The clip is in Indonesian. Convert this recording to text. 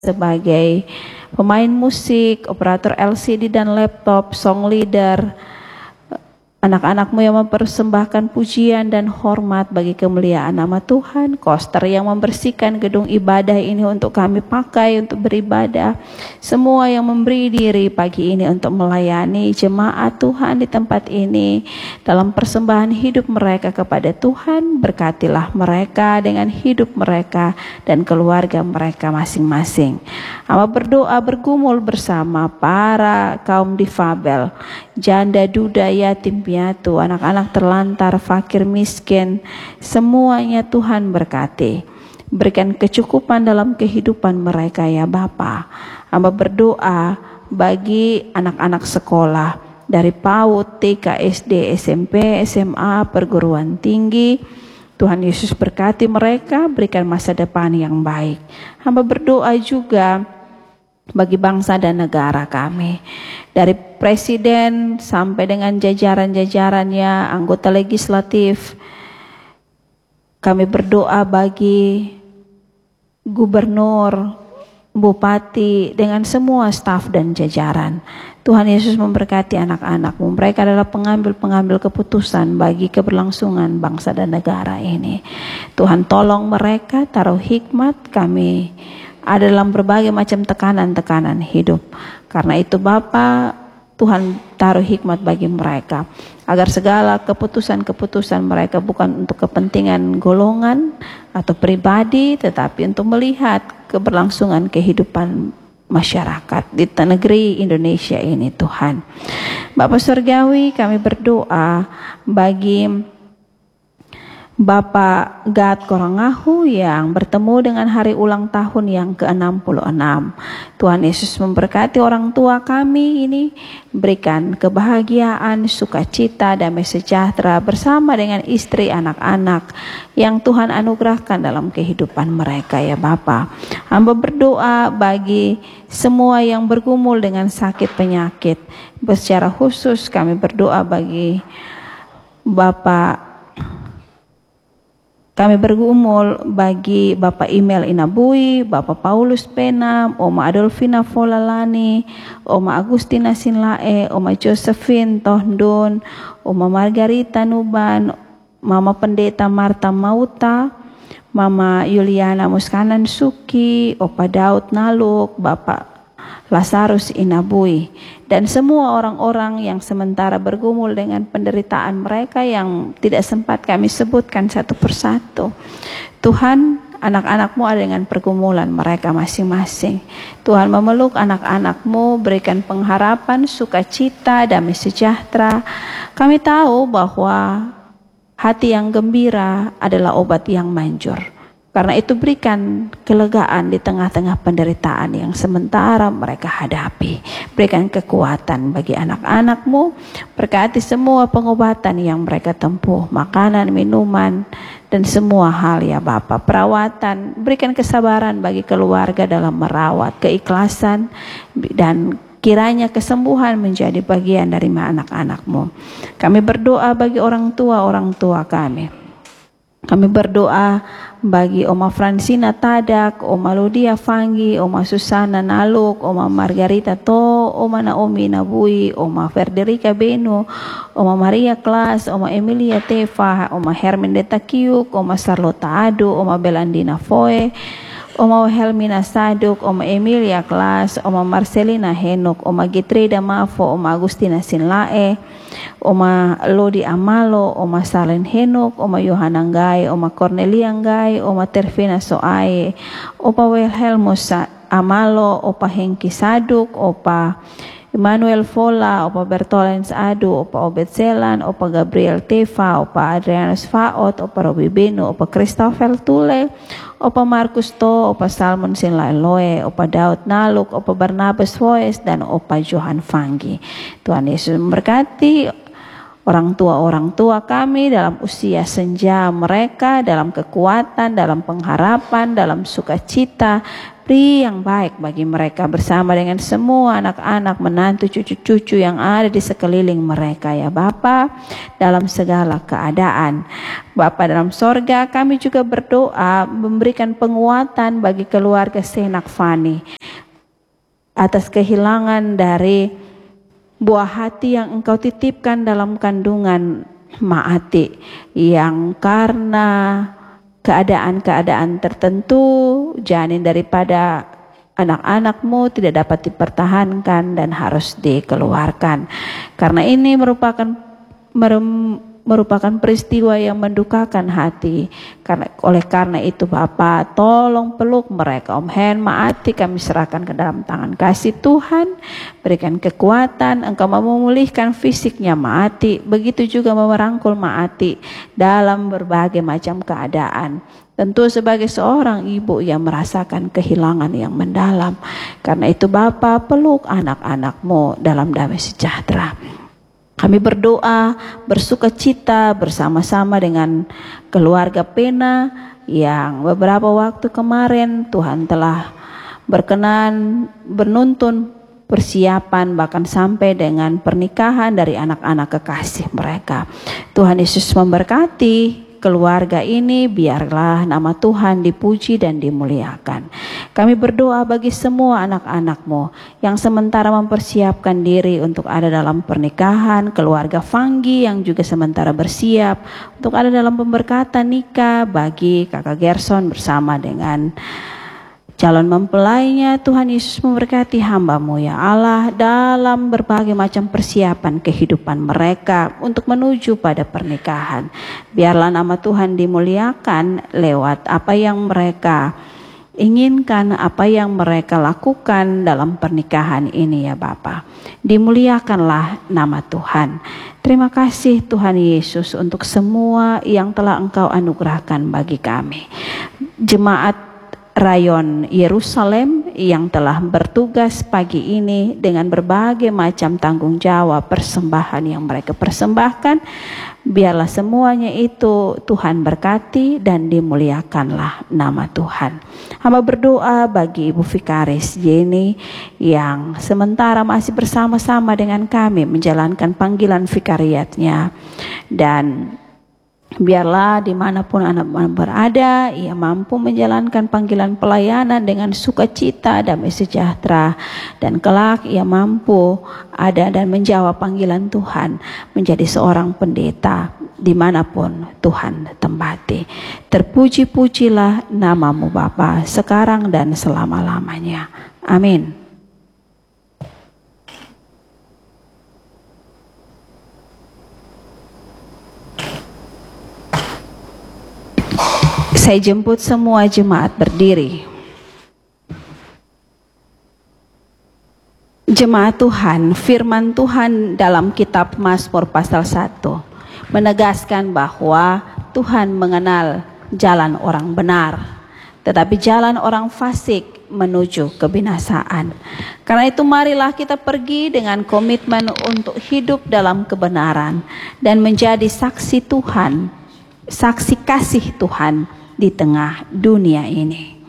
sebagai pemain musik, operator LCD dan laptop, song leader, anak-anakmu yang mempersembahkan pujian dan hormat bagi kemuliaan nama Tuhan, koster yang membersihkan gedung ibadah ini untuk kami pakai untuk beribadah, semua yang memberi diri pagi ini untuk melayani jemaat Tuhan di tempat ini, dalam persembahan hidup mereka kepada Tuhan, berkatilah mereka dengan hidup mereka dan keluarga mereka masing-masing. Hamba berdoa bergumul bersama para kaum difabel, janda, duda, yatim piatu, anak-anak terlantar, fakir, miskin, semuanya Tuhan berkati. Berikan kecukupan dalam kehidupan mereka ya Bapa. Hamba berdoa bagi anak-anak sekolah dari PAUD, TK, SD, SMP, SMA, perguruan tinggi. Tuhan Yesus berkati mereka, berikan masa depan yang baik. Hamba berdoa juga bagi bangsa dan negara kami, dari presiden sampai dengan jajaran-jajarannya, anggota legislatif. Kami berdoa bagi gubernur, bupati, dengan semua staf dan jajaran. Tuhan Yesus memberkati anak-anak-Mu. Mereka adalah pengambil-pengambil keputusan bagi keberlangsungan bangsa dan negara ini. Tuhan tolong mereka, taruh hikmat. Kami ada dalam berbagai macam tekanan-tekanan hidup. Karena itu Bapa, Tuhan taruh hikmat bagi mereka, agar segala keputusan-keputusan mereka bukan untuk kepentingan golongan atau pribadi, tetapi untuk melihat keberlangsungan kehidupan masyarakat di negeri Indonesia ini Tuhan. Bapa Surgawi, kami berdoa bagi Bapak Gad Korangahu yang bertemu dengan hari ulang tahun yang ke-66. Tuhan Yesus memberkati orang tua kami ini, berikan kebahagiaan, sukacita, damai sejahtera bersama dengan istri, anak-anak yang Tuhan anugerahkan dalam kehidupan mereka ya Bapa. Hamba berdoa bagi semua yang bergumul dengan sakit penyakit. Secara khusus kami berdoa bagi kami bergumul bagi Bapak Imel Inabui, Bapak Paulus Penam, Oma Adolfina Folalani, Oma Agustina Sinlae, Oma Josephine Tohdon, Oma Margarita Nuban, Mama Pendeta Marta Mauta, Mama Yuliana Muskanan Suki, Opa Daud Naluk, Bapak Lazarus Inabui, dan semua orang-orang yang sementara bergumul dengan penderitaan mereka yang tidak sempat kami sebutkan satu persatu. Tuhan, anak-anak-Mu ada dengan pergumulan mereka masing-masing. Tuhan memeluk anak-anak-Mu, berikan pengharapan, sukacita, damai sejahtera. Kami tahu bahwa hati yang gembira adalah obat yang manjur. Karena itu berikan kelegaan di tengah-tengah penderitaan yang sementara mereka hadapi. Berikan kekuatan bagi anak-anak-Mu. Berkati semua pengobatan yang mereka tempuh. Makanan, minuman, dan semua hal ya Bapa. Perawatan. Berikan kesabaran bagi keluarga dalam merawat. Keikhlasan dan kiranya kesembuhan menjadi bagian dari anak-anak-Mu. Kami berdoa bagi orang tua kami. Kami berdoa bagi Oma Francina Tadak, Oma Ludia Fanggi, Oma Susana Naluk, Oma Margarita To, Oma Naomi Nabui, Oma Ferderica Beno, Oma Maria Klas, Oma Emilia Teva, Oma Hermindeta Kiuk, Oma Sarlota Ado, Oma Belandina Foe, Oma Helmina Saduk, Oma Emilia Klas, Oma Marcelina Henok, Oma Gitrida Mafo, Oma Agustina Sinlae, Oma Lodi Amalo, Oma Salen Henok, Oma Yohana Ngai, Oma Cornelia Ngai, Oma Tervina Soae, Opa Wilhelmus Amalo, Opa Hengki Saduk, Opa Emmanuel Fola, Opa Bertolens Adu, Opa Obed Zelan, Opa Gabriel Teva, Opa Adrianus Faot, Opa Robi Beno, Opa Christopher Tule, Opa Markus To, Opa Salmon Sinlaeloe, Opa Daud Naluk, Opa Barnabas Voes, dan Opa Johan Fanggi. Tuhan Yesus memberkati Orang tua kami dalam usia senja mereka, dalam kekuatan, dalam pengharapan, dalam sukacita, beri yang baik bagi mereka bersama dengan semua anak-anak, menantu, cucu-cucu yang ada di sekeliling mereka ya Bapa, dalam segala keadaan. Bapa dalam sorga, kami juga berdoa memberikan penguatan bagi keluarga Senak Fani atas kehilangan dari buah hati yang Engkau titipkan dalam kandungan Maati, yang karena keadaan-keadaan tertentu janin daripada anak-anakmu tidak dapat dipertahankan dan harus dikeluarkan. Karena ini merupakan peristiwa yang mendukakan hati. Oleh karena itu Bapa, tolong peluk mereka. Om Hen Maati kami serahkan ke dalam tangan kasih Tuhan. Berikan kekuatan, Engkau mau memulihkan fisiknya Maati, begitu juga merangkul Maati dalam berbagai macam keadaan. Tentu sebagai seorang ibu yang merasakan kehilangan yang mendalam. Karena itu Bapa, peluk anak-anakmu dalam damai sejahtera. Kami berdoa, bersukacita bersama-sama dengan keluarga Pena yang beberapa waktu kemarin Tuhan telah berkenan menuntun persiapan bahkan sampai dengan pernikahan dari anak-anak kekasih mereka. Tuhan Yesus memberkati keluarga ini, biarlah nama Tuhan dipuji dan dimuliakan. Kami berdoa bagi semua anak-anak-Mu yang sementara mempersiapkan diri untuk ada dalam pernikahan, keluarga Fanggi yang juga sementara bersiap untuk ada dalam pemberkatan nikah bagi kakak Gerson bersama dengan calon mempelainya. Tuhan Yesus memberkati hamba-Mu ya Allah dalam berbagai macam persiapan kehidupan mereka untuk menuju pada pernikahan. Biarlah nama Tuhan dimuliakan lewat apa yang mereka inginkan, apa yang mereka lakukan dalam pernikahan ini ya Bapa. Dimuliakanlah nama Tuhan. Terima kasih Tuhan Yesus untuk semua yang telah Engkau anugerahkan bagi kami. Jemaat Rayon Yerusalem yang telah bertugas pagi ini dengan berbagai macam tanggung jawab persembahan yang mereka persembahkan, biarlah semuanya itu Tuhan berkati dan dimuliakanlah nama Tuhan. Hamba berdoa bagi Ibu Vikaris Jenny yang sementara masih bersama-sama dengan kami menjalankan panggilan vikariatnya, dan biarlah dimanapun anak-anak berada, ia mampu menjalankan panggilan pelayanan dengan sukacita, damai sejahtera, dan kelak ia mampu ada dan menjawab panggilan Tuhan menjadi seorang pendeta dimanapun Tuhan tempati. Terpuji-pujilah nama-Mu Bapa, sekarang dan selama-lamanya. Amin. Saya jemput semua jemaat berdiri. Jemaat Tuhan, firman Tuhan dalam kitab Mazmur pasal 1 menegaskan bahwa Tuhan mengenal jalan orang benar, tetapi jalan orang fasik menuju kebinasaan. Karena itu marilah kita pergi dengan komitmen untuk hidup dalam kebenaran dan menjadi saksi Tuhan, saksi kasih Tuhan di tengah dunia ini.